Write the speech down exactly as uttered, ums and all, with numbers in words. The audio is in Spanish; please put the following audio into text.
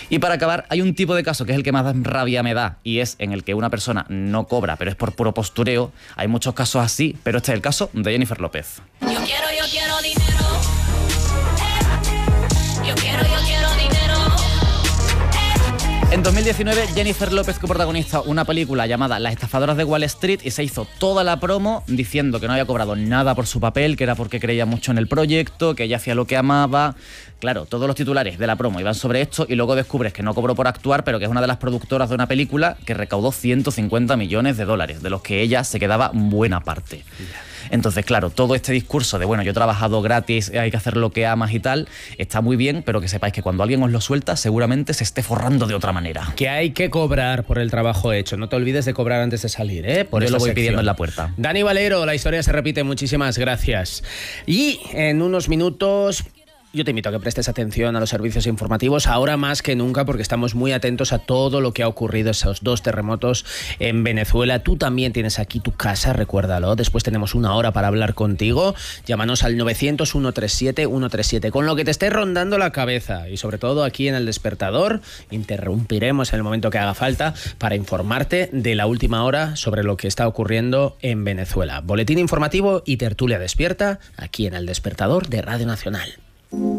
Y para acabar, hay un tipo de caso que es el que más rabia me da, y es en el que una persona no cobra, pero es por puro postureo. Hay muchos casos así, pero este es el caso de Jennifer López. Yo quiero, yo quiero dinero. Yo quiero, yo quiero dinero. En dos mil diecinueve, Jennifer López coprotagoniza una película llamada Las estafadoras de Wall Street y se hizo toda la promo diciendo que no había cobrado nada por su papel, que era porque creía mucho en el proyecto, que ella hacía lo que amaba. Claro, todos los titulares de la promo iban sobre esto y luego descubres que no cobró por actuar, pero que es una de las productoras de una película que recaudó ciento cincuenta millones de dólares, de los que ella se quedaba buena parte. Entonces, claro, todo este discurso de, bueno, yo he trabajado gratis, hay que hacer lo que amas y tal, está muy bien, pero que sepáis que cuando alguien os lo suelta, seguramente se esté forrando de otra manera. Que hay que cobrar por el trabajo hecho. No te olvides de cobrar antes de salir, ¿eh? Por yo eso lo voy sección. pidiendo en la puerta. Dani Valero, la historia se repite. Muchísimas gracias. Y en unos minutos... yo te invito a que prestes atención a los servicios informativos, ahora más que nunca, porque estamos muy atentos a todo lo que ha ocurrido, esos dos terremotos en Venezuela. Tú también tienes aquí tu casa, recuérdalo. Después tenemos una hora para hablar contigo. Llámanos al novecientos, ciento treinta y siete, ciento treinta y siete. Con lo que te esté rondando la cabeza, y sobre todo aquí en El Despertador, interrumpiremos en el momento que haga falta para informarte de la última hora sobre lo que está ocurriendo en Venezuela. Boletín informativo y tertulia despierta aquí en El Despertador de Radio Nacional.